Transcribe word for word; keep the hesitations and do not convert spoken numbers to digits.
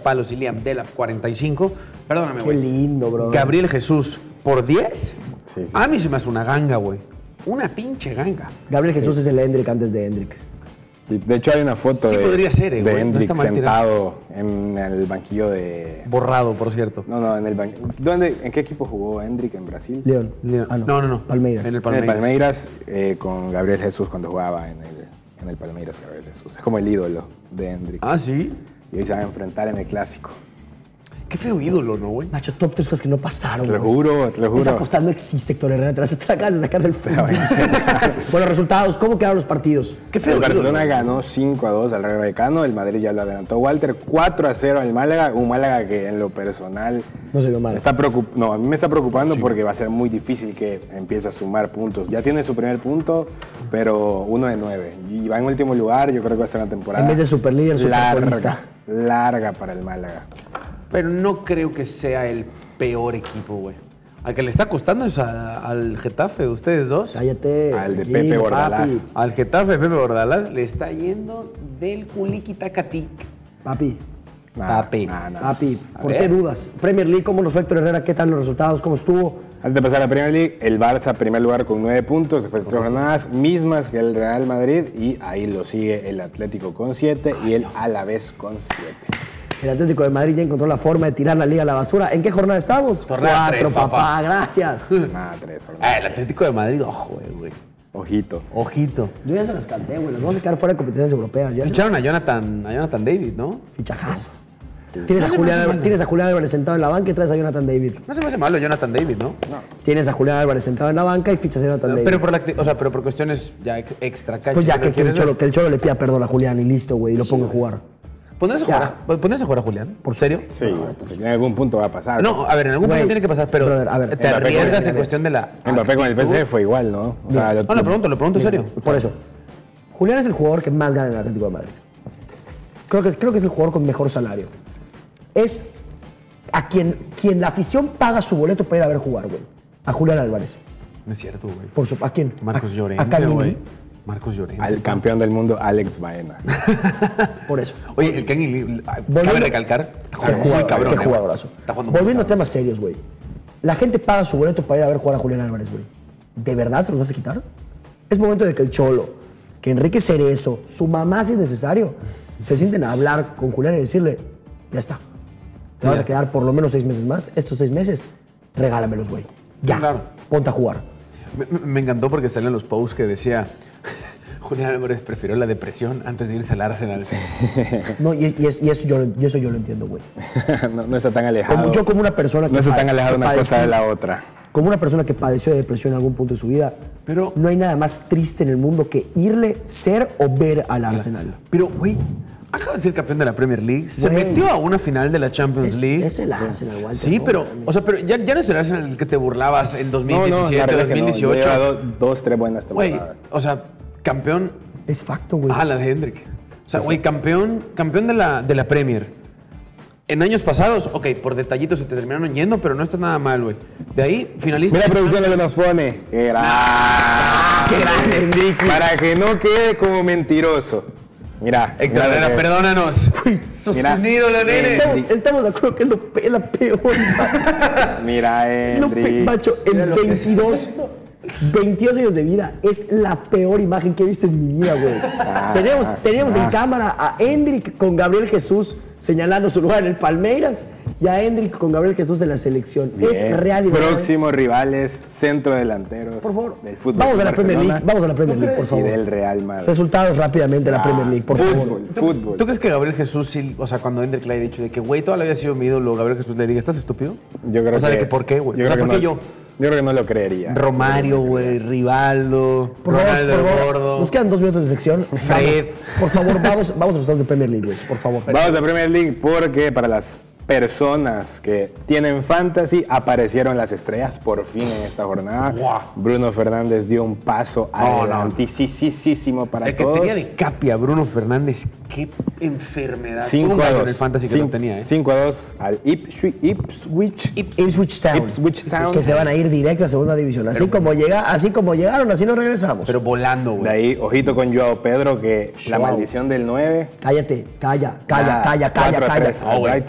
palos y Liam Delap cuarenta y cinco. Perdóname, Qué güey. lindo, bro. Gabriel Jesús por diez. Sí, sí, A mí sí. se me hace una ganga, güey. Una pinche ganga. Gabriel Jesús es el Hendrick antes de Hendrick. Y de hecho hay una foto Sí de, podría ser, eh, de güey, no Hendrick está mal sentado en el banquillo de... Borrado, por cierto. No, no, en el banquillo. ¿Dónde, ¿En qué equipo jugó Hendrick en Brasil? León. León. Ah, No, no, no. Palmeiras. En el En Palmeiras. el Palmeiras eh, con Gabriel Jesús cuando jugaba en el, en el Palmeiras. Gabriel Jesús. Es como el ídolo de Hendrick. Ah, sí. Y hoy se van a enfrentar en el Clásico. Qué feo ídolo, ¿no, güey? Macho, top tres cosas que no pasaron, Te lo güey. juro, te lo juro. Esa postal no existe, Héctor Herrera. Te la acabas de sacar del fútbol. Bueno, resultados. ¿Cómo quedaron los partidos? Qué feo El ídolo. Barcelona ganó cinco a dos al Rayo Vallecano. El Madrid ya lo adelantó Walter. cuatro a cero al Málaga. Un Málaga que en lo personal... No se vio mal. Está preocup- no, a mí me está preocupando porque va a ser muy difícil que empiece a sumar puntos. Ya tiene su primer punto, pero uno de nueve. Y va en último lugar. Yo creo que va a ser una temporada En vez de superlíder, supercolista. larga, larga para el Málaga. Pero no creo que sea el peor equipo, güey. Al que le está costando es a- al Getafe de ustedes dos. Cállate. Al de tranquilo, Pepe Bordalás. Papi. Al Getafe de Pepe Bordalás le está yendo del culiquitacatic. Papi. Nah, Papi. nah, nah. Papi. A ¿Por ver. qué dudas? Premier League, ¿cómo nos fue Héctor Herrera? ¿Qué tal los resultados? ¿Cómo estuvo? Antes de pasar a la Premier League, el Barça primer lugar con nueve puntos, después de tres jornadas, mismas que el Real Madrid, y ahí lo sigue el Atlético con siete y el Alavés con siete. El Atlético de Madrid ya encontró la forma de tirar la liga a la basura. ¿En qué jornada estamos? Jornada Cuatro, tres, papá. papá. Gracias. Nada, tres Ah, jornadas. el Atlético de Madrid, ojo, güey, güey. Ojito. Ojito. Yo ya se las canté, güey. Nos vamos a quedar fuera de competiciones europeas. Ya Ficharon a Jonathan, a Jonathan David, ¿no? Fichajazo. Tienes, No a se me Julián, hace Álvarez- mal. tienes a Julián Álvarez sentado en la banca y traes a Jonathan David. No se me hace malo Jonathan David, ¿no? Tienes a Julián Álvarez sentado en la banca y fichas a Jonathan David. Pero por, la, acti- o sea, pero por cuestiones ya ex- extra cancha. pues ya, ¿no que, que el quieres cholo, ver? que el Cholo le pida perdón a Julián y listo, güey, y lo ponga a jugar. ¿Pondrías a Ya. jugar, a- ¿pondrías a jugar a Julián? ¿Por serio? Sí, pues en algún punto va a pasar. No, a ver, en algún Güey, punto tiene que pasar, pero brother, a ver, te Mbappé con arriesgas el- en cuestión de la. Mbappé con el P S G actitud. fue igual, ¿no? O sea, lo- No, lo pregunto, lo pregunto en serio. Por eso, Julián es el jugador que más gana en el Atlético de Madrid. Creo que es, creo que es el jugador con mejor salario. Es a quien, quien la afición paga su boleto para ir a ver jugar, güey. A Julián Álvarez. No es cierto, güey. Por su, ¿A quién? Marcos a, Llorente, A Calvini. güey. Marcos Llorente. al campeón del mundo, Alex Baena. Por eso. Oye, el Kenny, cabe Volviendo- recalcar, Qué juega muy jugador, cabrón. qué eh, güey. jugadorazo. Está jugando muy Volviendo a cabrón. temas serios, güey. La gente paga su boleto para ir a ver jugar a Julián Álvarez, güey. ¿De verdad se los vas a quitar? Es momento de que el Cholo, que Enrique Cerezo, su mamá si es necesario, se sienten a hablar con Julián y decirle, ya está. Te vas a quedar por lo menos seis meses más. Estos seis meses, regálamelos, güey. Ya. Claro. Ponte a jugar. Me, me- me encantó porque salían los posts que decía Julián Álvarez prefirió la depresión antes de irse al Arsenal. No, y, y es- y eso, yo, lo- y eso yo lo entiendo, güey. no, no está tan alejado. Como yo como una persona que No está pa- tan alejado que una cosa padecí- de la otra. Como una persona que padeció de depresión en algún punto de su vida, Pero- no hay nada más triste en el mundo que irle, ser o ver al Arsenal. Pero, güey, acaba de ser campeón de la Premier League. Se Güey. metió a una final de la Champions Es, League. es el Arsenal, Walter. Sí, no, pero, mames. o sea, pero ya, ya no es el Arsenal el que te burlabas en dos mil No, no, la diecisiete, verdad es que no. dos mil dieciocho. Lleva do- dos, tres buenas Güey, temporadas. o sea, campeón. Es facto, güey. Ah, la de Hendrick. O sea, güey, campeón, campeón de la, de la Premier. En años pasados, ok, por detallitos se te terminaron yendo, pero no está nada mal, güey. De ahí, finalista. Mira la producción lo que nos pone. ¡Qué grande! ¡Qué grande, Enrique! Para que no quede como mentiroso. Mira, Héctor mira lo Herrera, que- perdónanos. Sos Mira. un ídolo, nene. Estamos, estamos de acuerdo que es, lo pe- es la peor. Mira, Es lo pe- Henry. macho, en veintidós, veintidós años de vida es la peor imagen que he visto en mi vida, güey. tenemos tenemos en cámara a Hendrick con Gabriel Jesús señalando su lugar en el Palmeiras y a Hendrick con Gabriel Jesús en la selección. Bien. Es real y verdad. Próximos rivales, centro delantero. Por favor, Del fútbol. vamos a la Barcelona Premier League. Vamos a la Premier League, por Y favor. del Real Madrid. Resultados rápidamente de la Premier League, por favor. Fútbol, fútbol. ¿Tú crees que Gabriel Jesús, sí, o sea, cuando Hendrick le haya dicho de que, güey, toda la vida ha sido mi ídolo, Gabriel Jesús le diga, ¿estás estúpido? Yo creo o sea, que, de que ¿por qué, güey? Yo O sea, creo ¿por que qué no- yo? Yo creo que no lo creería. Romario, güey, Rivaldo, Por favor, Ronaldo por el favor. Gordo. Nos quedan dos minutos de sección. Fred. Vamos, por favor, vamos, vamos a los resultados de Premier League, güey, por favor. Vamos a Premier League porque para las personas que tienen fantasy aparecieron las estrellas por fin en esta jornada. Wow. Bruno Fernández dio un paso No, no. adelantísimo para El que todos. tenía de Capia, Bruno Fernández, qué enfermedad. cinco Un a gato dos. en el fantasy que lo tenía, ¿eh? cinco a dos al Ipswich, Ipswich. Ipswich Town. Ipswich Town. Que se van a ir directo a segunda división. Así como llega, así como llegaron, así nos regresamos. Pero volando, De güey. ahí, ojito con Joao Pedro, que la Joao. maldición del nueve. Cállate, calla, calla, Nada, calla, calla, cuatro a calla. tres al No, güey. Brighton.